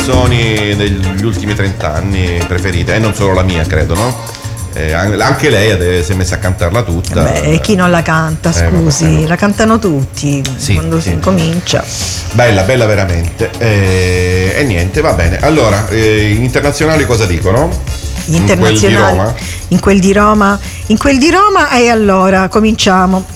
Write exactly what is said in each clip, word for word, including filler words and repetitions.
canzoni degli ultimi trent'anni preferite, e non solo la mia, credo, no? Eh, anche lei si è messa a cantarla tutta. Beh, chi non la canta, scusi, eh, vabbè, la cantano tutti, sì, quando sì, si incomincia. Bella, bella veramente. Eh, e niente, va bene. Allora, eh, internazionali cosa dicono? Gli internazionali in quel di Roma, in quel di Roma, e allora cominciamo.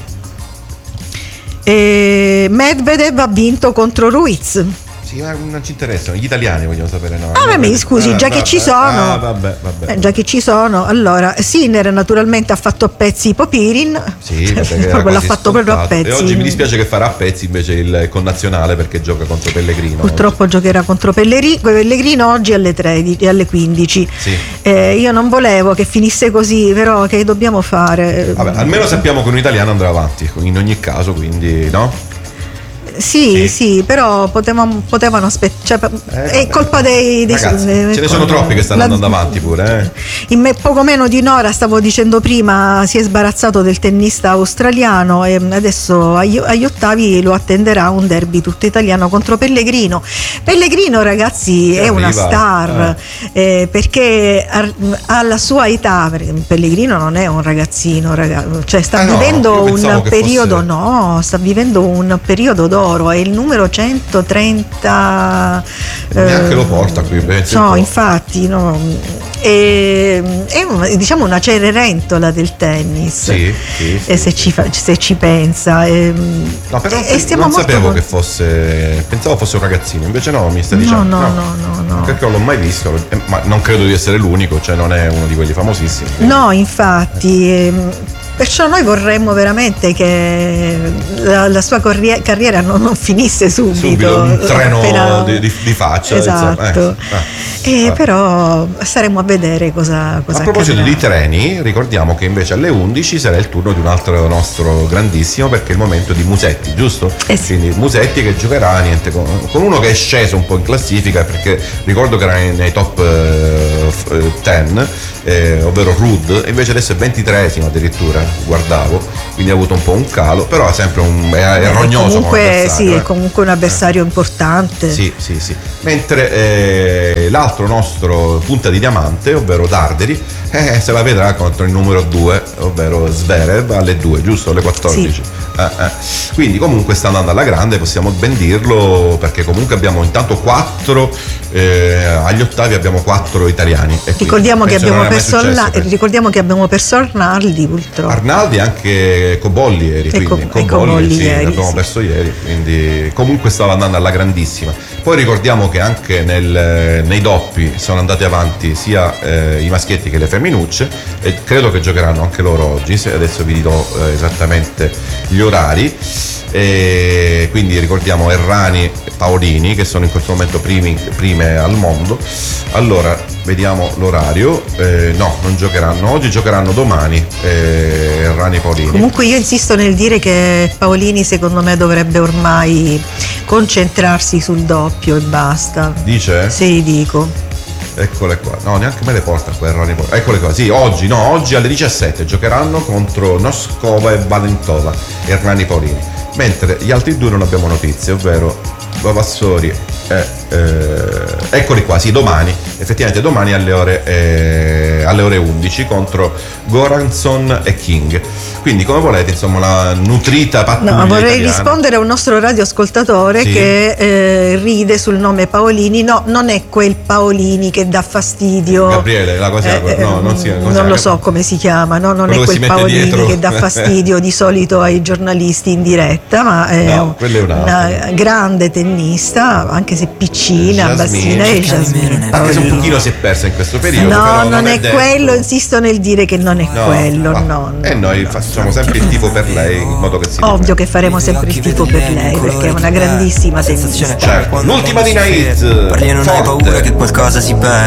Eh, Medvedev ha vinto contro Ruiz. Sì, ma non ci interessano, gli italiani vogliono sapere noi. Ah, vabbè, scusi, ah, già vabbè, che ci sono. Ah, vabbè, vabbè. Eh, già che ci sono. Allora, Sinner naturalmente ha fatto a pezzi Popirin. Sì, proprio l'ha fatto proprio a pezzi. E oggi mi dispiace che farà a pezzi invece il connazionale, perché gioca contro Pellegrino. Purtroppo oggi giocherà contro Pellegrino, Pellegrino oggi alle tredici, alle quindici. Sì. Eh, io non volevo che finisse così, però che dobbiamo fare? Vabbè, almeno sappiamo che un italiano andrà avanti, in ogni caso, quindi no? Sì, sì, sì, però potevano, potevano aspettare. Cioè, eh, è colpa dei, dei Ragazzi, dei, ce ne sono troppi che stanno la, andando avanti pure. Eh. In me, poco meno di un'ora, stavo dicendo prima, si è sbarazzato del tennista australiano e adesso agli, agli ottavi lo attenderà un derby tutto italiano contro Pellegrino. Pellegrino, ragazzi, che è arriva, una star eh. Eh, perché alla sua età, Pellegrino non è un ragazzino, ragazzi, cioè sta ah, vivendo no, un periodo, fosse... no, sta vivendo un periodo d'oro. È il numero centotrenta, neanche eh, lo porta qui, no, infatti no. È, è una, diciamo una cenerentola del tennis, sì, sì, sì, e se, sì. Ci fa, se ci pensa e, no, però e stiamo non molto sapevo molto... che fosse, pensavo fosse un ragazzino, invece no, mi stai dicendo no no no no, no, no. perché non l'ho mai visto, ma non credo di essere l'unico, cioè non è uno di quelli famosissimi, quindi. No, infatti eh. Perciò noi vorremmo veramente che la, la sua corrie- carriera non, non finisse subito. Subito un treno appena... di, di, di faccia. Esatto. Eh, eh, però staremo a vedere cosa, cosa A proposito accadrà. di treni, ricordiamo che invece alle undici sarà il turno di un altro nostro grandissimo, perché è il momento di Musetti, giusto? Eh sì. Quindi Musetti che giocherà niente con, con uno che è sceso un po' in classifica, perché ricordo che era nei, nei top dieci, eh, ovvero Rudd, e invece adesso è ventitreesimo addirittura, guardavo, quindi ha avuto un po' un calo, però è sempre un è, è rognoso comunque, come avversario, sì, eh. è comunque un avversario eh. importante. Sì, sì, sì. Mentre eh, l'altro nostro punta di diamante, ovvero Darderi, eh, se la vedrà contro il numero due, ovvero Zverev, alle due, giusto? Alle quattordici. Sì. Eh, eh. Quindi comunque sta andando alla grande, possiamo ben dirlo, perché comunque abbiamo intanto quattro eh, agli ottavi abbiamo quattro italiani. E ricordiamo che abbiamo perso Arla- ricordiamo che abbiamo perso Arnaldi, purtroppo. Arnaldi e anche Cobolli ieri, quindi Co- Cobolli, Cobolli sì, ieri, l'abbiamo sì. perso ieri, quindi comunque stava andando alla grandissima. Poi ricordiamo che anche nel, nei doppi sono andati avanti sia eh, i maschietti che le femminucce, e credo che giocheranno anche loro oggi, se adesso vi dirò eh, esattamente gli orari. E quindi ricordiamo Errani e Paolini, che sono in questo momento primi, prime al mondo. Allora vediamo l'orario, eh, no, non giocheranno oggi, giocheranno domani eh, Errani e Paolini. Comunque io insisto nel dire che Paolini secondo me dovrebbe ormai concentrarsi sul doppio e basta. Dice? Sì, dico. Eccole qua, no, neanche me le porta qua Errani. Eccole qua, sì, oggi, no, oggi alle diciassette giocheranno contro Noskova e Valentova, Errani Paolini. Mentre gli altri due non abbiamo notizie, ovvero Vavassori e eh, eccoli qua, sì, domani, effettivamente domani alle ore, eh, alle ore undici contro Goranson e King. Quindi come volete, insomma, la nutrita pattuglia No, vorrei italiana. rispondere a un nostro radioascoltatore sì. che eh, ride sul nome Paolini. No, non è quel Paolini che dà fastidio. Gabriele, la cosa eh, no, non, si, non lo so come si chiama, no? Non è quel Paolini dietro. Che dà fastidio di solito ai giornalisti in diretta, ma è, no, un, è una grande tennista, anche se piccina, bassina, e Jasmine. Anche se un pochino si è persa in questo periodo. No, però non, non è, è quello, insisto nel dire che non è no, quello, no. no, no. E noi facciamo sempre il tifo per lei, in modo che si ovvio che faremo sempre il tifo per lei, perché è una grandissima tennista. Certo. L'ultima di Night, perché non hai paura che qualcosa si perda.